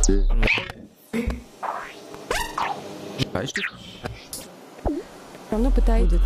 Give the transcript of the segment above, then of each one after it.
Beispiel? равно пытается.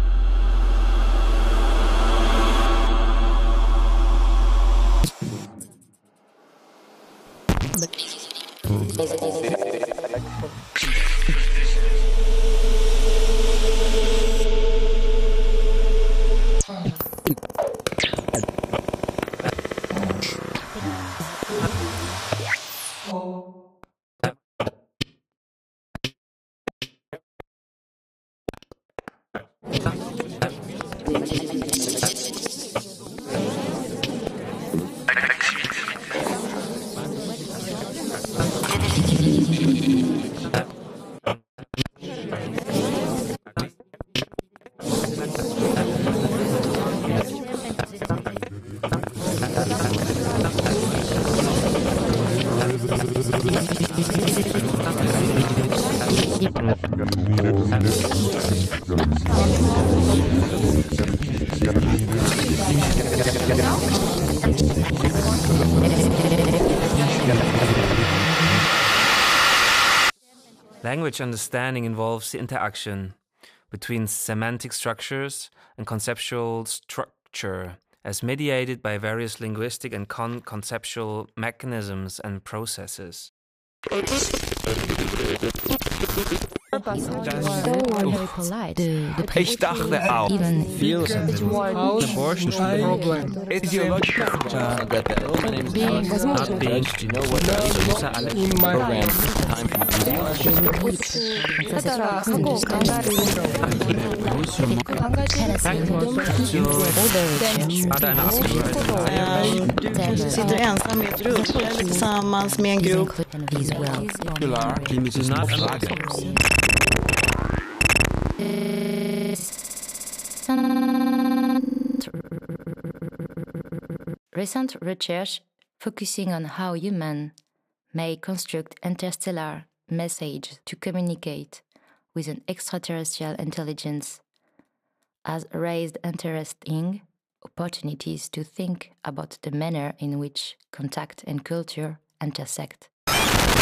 Language understanding involves the interaction between semantic structures and conceptual structure as mediated by various linguistic and conceptual mechanisms and processes. Ich dachte auch. Sitter ensam i ett rum tillsammans med en grupp. Recent research focusing on how humans may construct interstellar messages to communicate with an extraterrestrial intelligence has raised interesting opportunities to think about the manner in which contact and culture intersect.